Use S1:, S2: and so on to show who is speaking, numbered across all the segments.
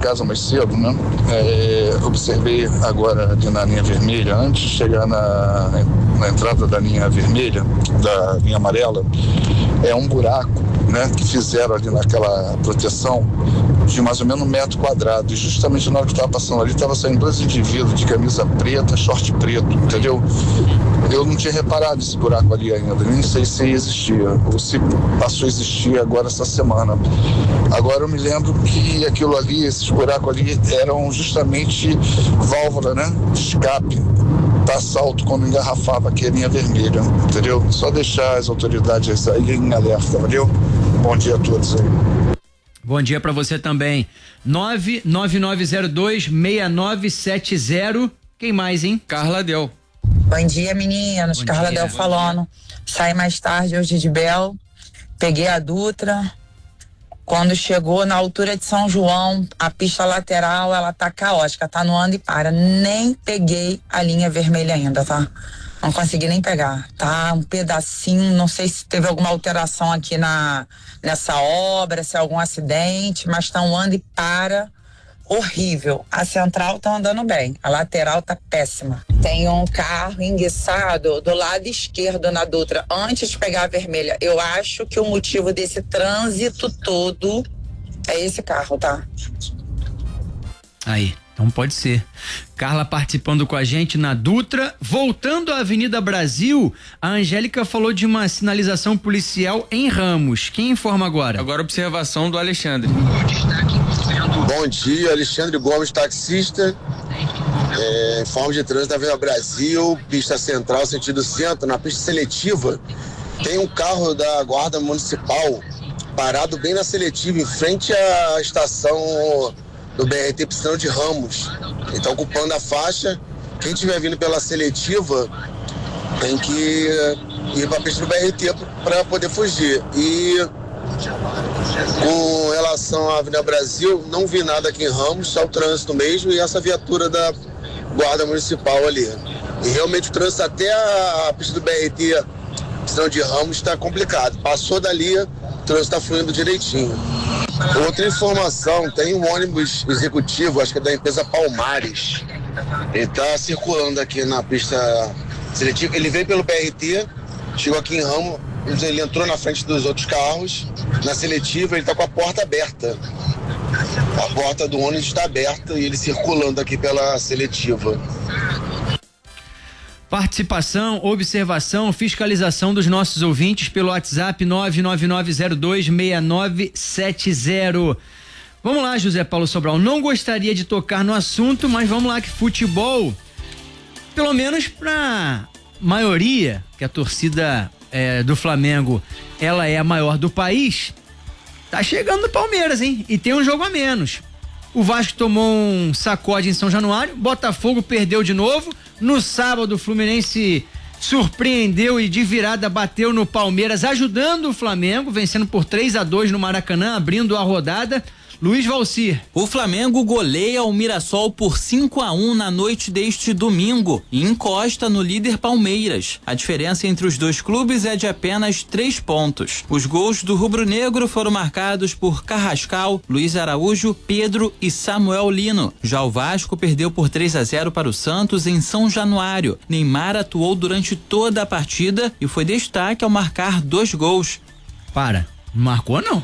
S1: casa mais cedo, né? Observei agora ali na linha vermelha, antes de chegar na entrada da linha vermelha, da linha amarela, é um buraco, né? Que fizeram ali naquela proteção de mais ou menos 1 metro quadrado. E justamente na hora que estava passando ali, estava saindo 2 indivíduos de camisa preta, short preto, entendeu? Eu não tinha reparado esse buraco ali ainda, nem sei se existia, ou se passou a existir agora essa semana. Agora eu me lembro que aquilo ali, esses buracos ali, eram justamente válvula, né? De escape para assalto quando engarrafava aqui a linha vermelha, entendeu? Só deixar as autoridades aí em alerta, valeu? Bom dia a todos aí.
S2: Bom dia pra você também. 999026970. Quem mais, hein?
S3: Carla Del.
S4: Bom dia, meninos. Bom Carla Del falando. Saí mais tarde hoje de Bel. Peguei a Dutra. Quando chegou na altura de São João, a pista lateral, ela tá caótica, tá no anda e para. Nem peguei a linha vermelha ainda, tá? Não consegui nem pegar. Tá um pedacinho, não sei se teve alguma alteração aqui nessa obra, se é algum acidente, mas tá um anda e para horrível. A central tá andando bem, a lateral tá péssima. Tem um carro enguiçado do lado esquerdo na Dutra, antes de pegar a vermelha. Eu acho que o motivo desse trânsito todo é esse carro, tá?
S2: Aí, então pode ser. Carla participando com a gente na Dutra. Voltando à Avenida Brasil, a Angélica falou de uma sinalização policial em Ramos. Quem informa agora?
S3: Agora observação do Alexandre.
S5: Bom dia, Alexandre Gomes, taxista. Informe de trânsito da Avenida Brasil, pista central, sentido centro, na pista seletiva. Tem um carro da Guarda Municipal parado bem na seletiva, em frente à estação do BRT Piscina de Ramos. Ele está ocupando a faixa. Quem estiver vindo pela seletiva tem que ir para a pista do BRT para poder fugir. E com relação à Avenida Brasil, não vi nada aqui em Ramos, só o trânsito mesmo e essa viatura da Guarda Municipal ali. E realmente o trânsito até a pista do BRT Piscina de Ramos está complicado. Passou dali, o trânsito está fluindo direitinho. Outra informação, tem um ônibus executivo, acho que é da empresa Palmares. Ele está circulando aqui na pista seletiva. Ele veio pelo BRT, chegou aqui em Ramos, ele entrou na frente dos outros carros. Na seletiva, ele está com a porta aberta. A porta do ônibus está aberta e ele circulando aqui pela seletiva.
S2: Participação, observação, fiscalização dos nossos ouvintes pelo WhatsApp 999026970. Vamos lá, José Paulo Sobral. Não gostaria de tocar no assunto, mas vamos lá que futebol, pelo menos pra maioria, que a torcida do Flamengo, ela é a maior do país, tá chegando no Palmeiras, hein? E tem um jogo a menos. O Vasco tomou um sacode em São Januário, Botafogo perdeu de novo. No sábado, o Fluminense surpreendeu e de virada bateu no Palmeiras, ajudando o Flamengo, vencendo por 3-2 no Maracanã, abrindo a rodada. Luiz Valcir.
S6: O Flamengo goleia o Mirassol por 5-1 na noite deste domingo e encosta no líder Palmeiras. A diferença entre os dois clubes é de apenas 3 pontos. Os gols do rubro-negro foram marcados por Carrascal, Luiz Araújo, Pedro e Samuel Lino. Já o Vasco perdeu por 3-0 para o Santos em São Januário. Neymar atuou durante toda a partida e foi destaque ao marcar 2 gols.
S2: Não marcou não.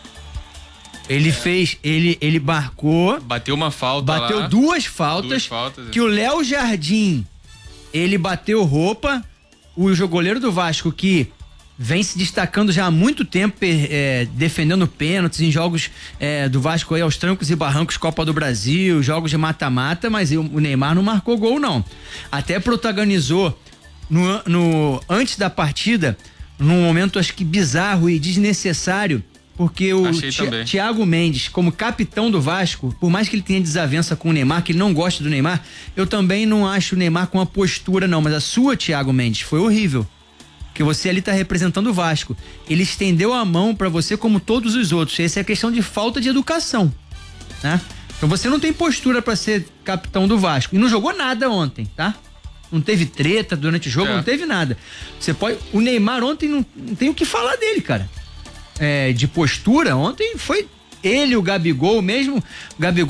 S2: Ele ele marcou.
S3: Bateu uma falta
S2: Bateu
S3: lá.
S2: duas faltas. Que o Léo Jardim, ele bateu roupa. O goleiro do Vasco, que vem se destacando já há muito tempo, defendendo pênaltis em jogos do Vasco aí aos trancos e barrancos, Copa do Brasil, jogos de mata-mata, mas o Neymar não marcou gol não. Até protagonizou antes da partida, num momento acho que bizarro e desnecessário, porque o Thiago Mendes, como capitão do Vasco, por mais que ele tenha desavença com o Neymar, que ele não gosta do Neymar, eu também não acho o Neymar com a postura não, mas a sua, Thiago Mendes, foi horrível. Porque você ali tá representando o Vasco. Ele estendeu a mão pra você como todos os outros. Essa é a questão de falta de educação, né? Então você não tem postura pra ser capitão do Vasco. E não jogou nada ontem, tá? Não teve treta durante o jogo, não teve nada. O Neymar ontem não tem o que falar dele, cara. De postura, ontem foi ele, o Gabigol mesmo. O Gabigol